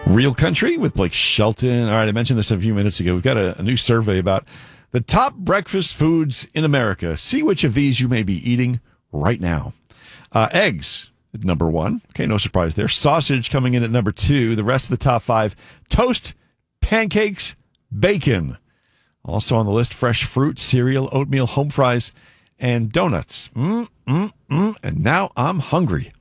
Real Country with Blake Shelton. All right, I mentioned this a few minutes ago. We've got a new survey about the top breakfast foods in America. See which of these you may be eating right now. Eggs, number one. Okay, no surprise there. Sausage coming in at number two. The rest of the top five, toast, pancakes, bacon. Also on the list, fresh fruit, cereal, oatmeal, home fries, and donuts. And now I'm hungry.